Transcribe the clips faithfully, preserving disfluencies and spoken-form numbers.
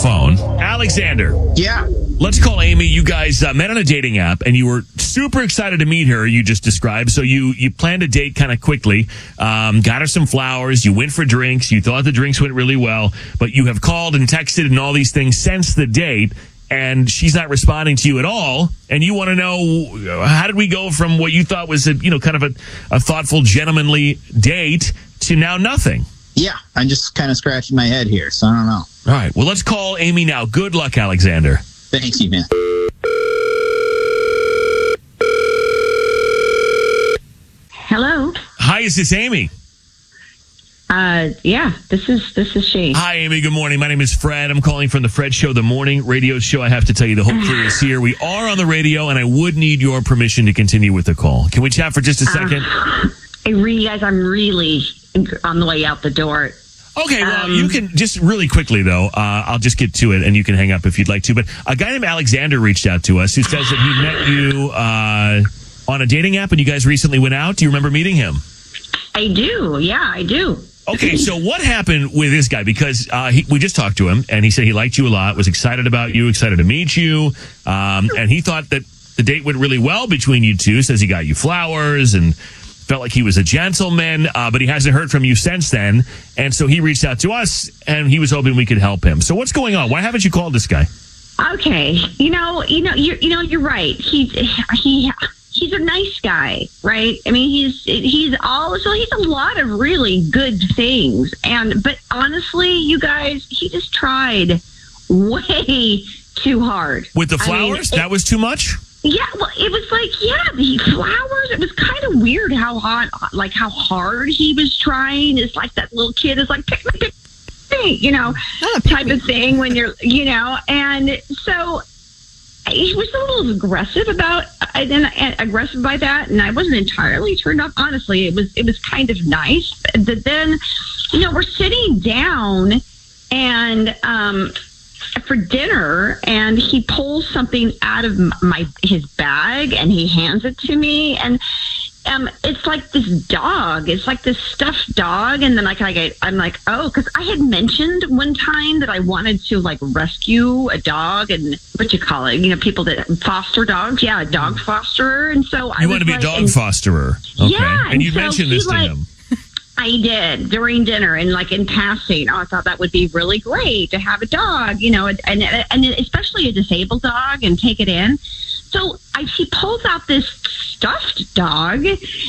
phone. Alexander. Yeah. Let's call Amy. You guys uh, met on a dating app, and you were super excited to meet her, you just described. So you, you planned a date kind of quickly, um, got her some flowers, you went for drinks, you thought the drinks went really well, but you have called and texted and all these things since the date, and she's not responding to you at all, and you want to know, how did we go from what you thought was a, you know, kind of a, a thoughtful, gentlemanly date to now nothing? Yeah, I'm just kind of scratching my head here, so I don't know. All right, well, let's call Amy now. Good luck, Alexander. Thanks, you, man. Hello. Hi, is this Amy? Uh, yeah, this is this is she. Hi, Amy. Good morning. My name is Fred. I'm calling from the Fred Show, the morning radio show. I have to tell you, the whole crew is here. We are on the radio, and I would need your permission to continue with the call. Can we chat for just a second? Uh, I re- guys, I'm really on the way out the door. Okay, well, um, you can just really quickly, though, uh, I'll just get to it, and you can hang up if you'd like to. But a guy named Alexander reached out to us who says that he met you uh, on a dating app, and you guys recently went out. Do you remember meeting him? I do. Yeah, I do. Okay, so what happened with this guy? Because uh, he, we just talked to him, and he said he liked you a lot, was excited about you, excited to meet you, um, and he thought that the date went really well between you two. Says he got you flowers and felt like he was a gentleman, uh, but he hasn't heard from you since then, and so he reached out to us, and he was hoping we could help him. So what's going on? Why haven't you called this guy? Okay, you know, you know, you you know, you're right. He's he. He's a nice guy, right? I mean, he's he's all so he's a lot of really good things, and but honestly, you guys, he just tried way too hard With the flowers? I mean, it, that was too much? Yeah, well, it was like, yeah, the flowers. It was kind of weird how hot, like how hard he was trying. It's like that little kid is like pick me, pick me, you know, type of thing when you're, you know, and so. He was a little aggressive about and aggressive by that, and I wasn't entirely turned off. Honestly, it was it was kind of nice. But then, you know, we're sitting down and um, for dinner, and he pulls something out of my his bag and he hands it to me, and um, it's like this dog. It's like this stuffed dog, and then like I get, I'm like, oh, because I had mentioned one time that I wanted to like rescue a dog, and what you call it, you know, people that foster dogs, yeah, a dog fosterer, and so I you want to be like, a dog and, fosterer, okay? Yeah, and you so mentioned this to like, him. I did during dinner and like in passing. Oh, I thought that would be really great to have a dog, you know, and and especially a disabled dog and take it in. So I, she pulls out this stuffed dog,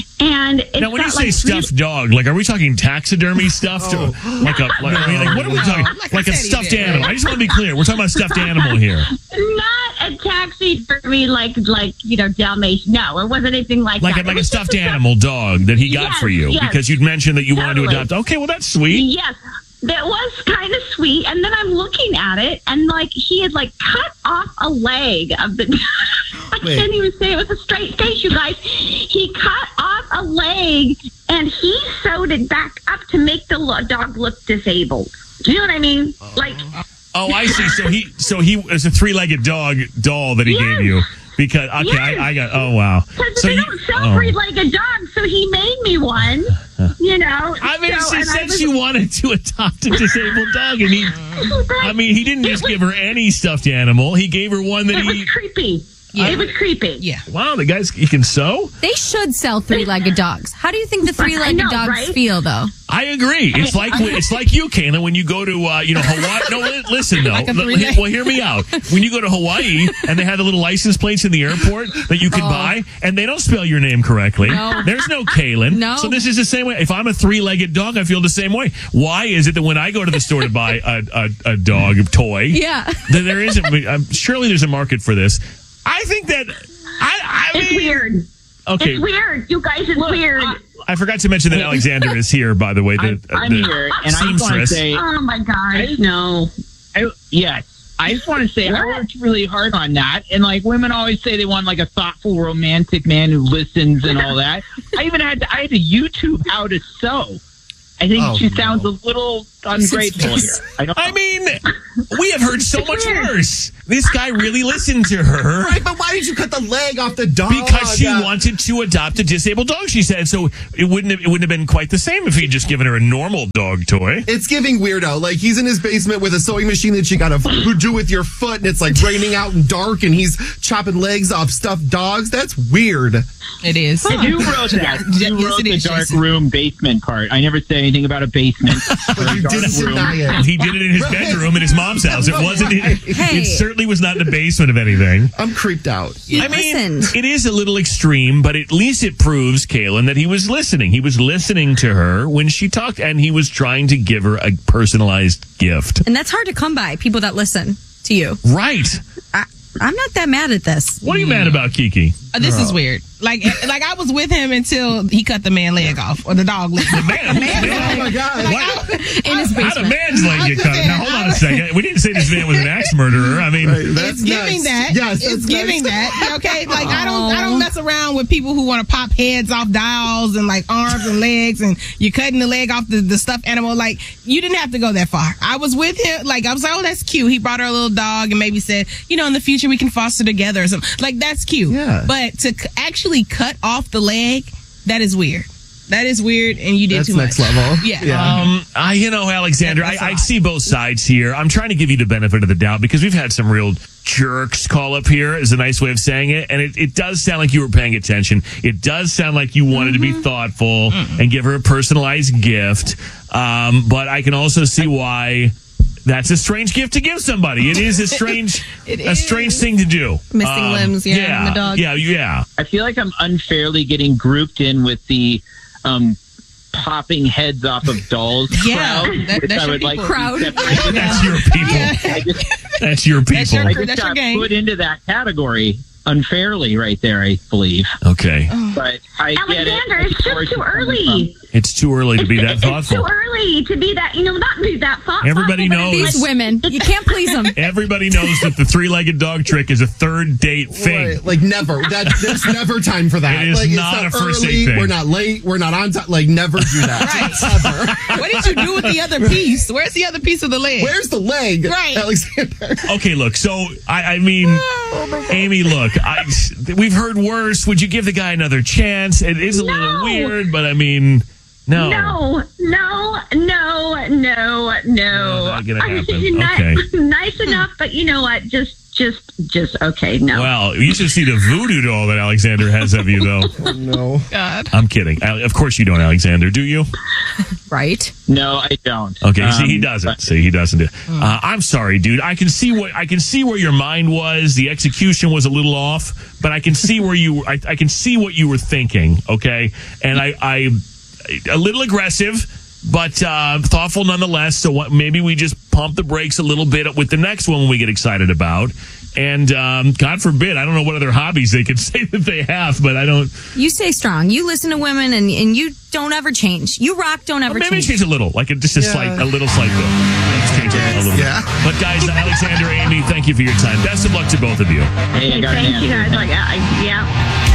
and it's now when you got, say like, stuffed three- dog, like are we talking taxidermy stuffed, or like a like, I mean, like what are we talking? Like Like a a teddy stuffed bear. animal. I just want to be clear. We're talking about a stuffed animal here. Not a taxidermy like like you know Dalmatian. No, it wasn't anything like, Like that. a, like It a was stuffed just a animal dog that he got Yes, for you yes. because you'd mentioned that you Totally. wanted to adopt. Okay, well that's sweet. Yes, that was kind of sweet. And then I'm looking at it, and like he had like cut off a leg of the. I Wait. can't even say it was a straight face, you guys. He cut off a leg, and he sewed it back up to make the lo- dog look disabled. Do you know what I mean? Like, Oh, I see. So he so he was a three-legged dog doll that he Yes. gave you because okay, Yes. I, I got. Oh wow. because So they you- don't sell oh. three-legged dogs, so he made me one. You know. I mean, so, she and I said was- she wanted to adopt a disabled dog, and he. I mean, he didn't just give her any stuffed animal. He gave her one that It he. was creepy. Yeah. It was creepy. Yeah. Wow, the guy's he can sew. They should sell three-legged dogs. How do you think the three-legged I know, dogs right? feel, though? I agree. It's like it's like you, Kayla, when you go to uh, you know Hawaii. No, li- listen though. Like a Li- three-leg- well, hear me out. When you go to Hawaii and they have the little license plates in the airport that you can Oh. buy, and they don't spell your name correctly. No. There's no Kaylin. No. So this is the same way. If I'm a three-legged dog, I feel the same way. Why is it that when I go to the store to buy a a, a dog toy, Yeah. that there isn't? Um, surely there's a market for this. I think that. I, I It's mean, weird. okay. It's weird. You guys, it's weird. I forgot to mention that Alexander is here, by the way. The, I'm, I'm the here, and I just want to seamstress. say, Oh my gosh, no. I, yes, I just want to say I worked really hard on that. And like women always say they want like a thoughtful, romantic man who listens and all that. I even had to, I had to YouTube how to sew. I think Oh, she no. sounds a little ungrateful here. I don't. I mean, we have heard so much weird. worse. This guy really listened to her. Right, but why did you cut the leg off the dog? Because she Uh, wanted to adopt a disabled dog, she said. So it wouldn't have, it wouldn't have been quite the same if he'd just given her a normal dog toy. It's giving weirdo. Like, he's in his basement with a sewing machine that you gotta f- do with your foot, and it's like raining out and dark, and he's chopping legs off stuffed dogs. That's weird. It is. And you wrote that. Yes, You wrote it the is, dark Jason. room basement part. I never said anything about a basement. But you didn't deny it. He did it in his bedroom in his mom's house. It wasn't. It, Hey. it certainly was not in the basement of anything. I'm creeped out. He I mean, listened. it is a little extreme, but at least it proves, Kaylin, that he was listening. He was listening to her when she talked, and he was trying to give her a personalized gift. And that's hard to come by, people that listen to you. Right. I, I'm not that mad at this. What are you mad about, Kiki? Uh, this is weird. Like, like I was with him until he cut the man leg off or the dog leg. The man. Oh my God. What? In his How'd a basement. man's leg get cut? Now, hold on a second. We didn't say this man was an axe murderer. I mean, Right, that's It's giving nice. that. Yes, it's that's giving nice. that. Okay, like I don't, I don't mess around with people who want to pop heads off dolls and like arms and legs, and you're cutting the leg off the, the stuffed animal. Like you didn't have to go that far. I was with him. Like I was like, oh, that's cute. He brought her a little dog and maybe said, you know, in the future we can foster together or something. Like that's cute. Yeah. But to c- actually cut off the leg, that is weird. That is weird, and you did That's too next much. level. Yeah. Um, I, you know, Alexander, I, That's a I lot. see both sides here. I'm trying to give you the benefit of the doubt because we've had some real jerks call up here, is a nice way of saying it. And it, it does sound like you were paying attention. It does sound like you wanted to be thoughtful and give her a personalized gift. Um, but I can also see why that's a strange gift to give somebody. It is a strange, It a strange is. thing to do. Missing limbs, yeah, and the dog. Yeah, yeah. I feel like I'm unfairly getting grouped in with the um, popping heads off of dolls Yeah, crowd, that- which that's I your would like people. to Crowd. be separated. That's your people. I just, That's your people. That's your I crew. just That's your got gang. put into that category unfairly right there, I believe. Okay. But I get it. Alexander, I it's get where just too she's coming early. It's too early to be that It's too thoughtful. early to be that, you know, not be that thoughtful. Everybody but knows. it's These women, you can't please them. Everybody knows that the three-legged dog trick is a third date thing. Right, like never. That there's never time for that. It is like, not it's a not first early. date thing. We're not late. We're not on time. Like never do that. Ever. What did you do with the other piece? Where's the other piece of the leg? Where's the leg, Right. Alexander? Okay, look. So I, I mean, Amy, look. I, we've heard worse. Would you give the guy another chance? It is a little No. weird, but I mean, no. No, no, no, no, no. not gonna I mean, happen. ni- Okay. Nice enough, but you know what? Just, just, just okay. No. Well, you should see the voodoo doll that Alexander has of you, though. Oh, no. God. I'm kidding. Al- Of course you don't, Alexander. Do you? Right? No, I don't. Okay, see, he Um, doesn't. but- See, he doesn't do. Uh, I'm sorry, dude. I can see what I can see where your mind was. The execution was a little off, but I can see where you. I, I can see what you were thinking. Okay, and I, I a little aggressive, but uh, thoughtful nonetheless. So what, maybe we just pump the brakes a little bit with the next one we get excited about. And um, God forbid, I don't know what other hobbies they could say that they have, but I don't. You stay strong. You listen to women, and, and you don't ever change. You rock, don't ever Maybe change. change a little, like a, just a Yeah. slight, a little slight bit. Let's change it a little Yeah. bit. But guys, Alexander, Amy, thank you for your time. Best of luck to both of you. Hey, I got an Thank you answer. guys. Like, I, yeah.